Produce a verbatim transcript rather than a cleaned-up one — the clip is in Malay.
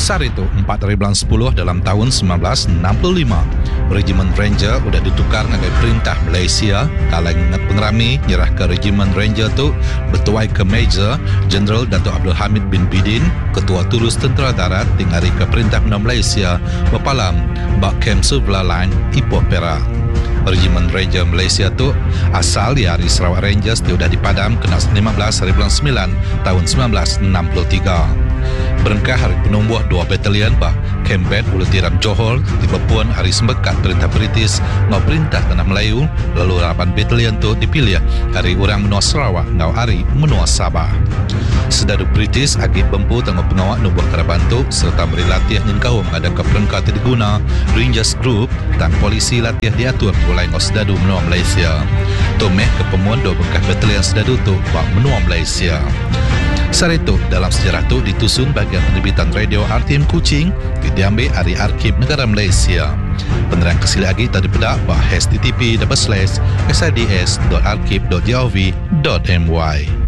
Sar itu empat hari bulan sepuluh dalam tahun sembilan belas enam puluh lima. Regimen Ranger sudah ditukar dengan perintah Malaysia. Kalang pengerami nyerah ke Regimen Ranger tu bertuai ke Major General Datuk Abdul Hamid bin Bidin, Ketua Turus Tentera Darat, tingari ke perintah menang Malaysia berpalam bak Camp Suvla Line Ipoh Perak. Regimen Ranger Malaysia tu asal dari Sarawak Rangers dia sudah dipadam kena lima belas hari bulan sembilan tahun sembilan belas enam puluh tiga. Berengkah hari penumbuh dua batalion bah Camp Bed Ulu Tiram Johor tiba pun hari sembekat perintah British ngau perintah Tanah Melayu, lalu lapan batalion tu dipilih hari orang menua Sarawak ngau hari menua Sabah. Sedadu British agi bempu tengok pengawak nubuh keraban tu serta beri latih nyengkau mengadakan perengkah diguna Rangers Group dan polisi latih diatur mulai ngau sedadu menua Malaysia. Tomeh ke pemuan dua bekas batalion sedadu tu bak menua Malaysia. Saat itu, dalam sejarah itu ditusun bagian penerbitan radio R T M Kuching diambil dari Arkib Negara Malaysia. Penerang kesili lagi tadi bedak bah h t t p slash s i d s dot arkib dot gov dot m y.